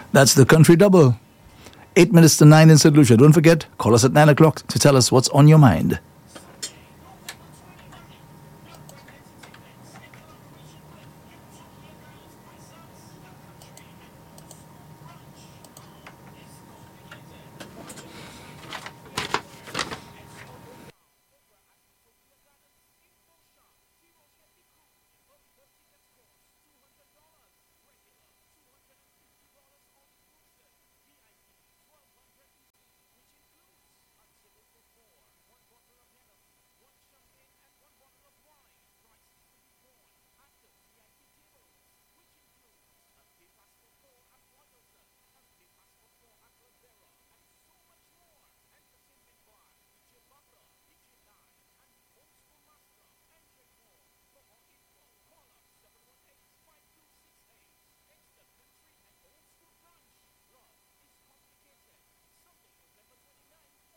That's the Country Double. 8 minutes to 9 in St. Lucia. Don't forget, call us at 9 o'clock to tell us what's on your mind.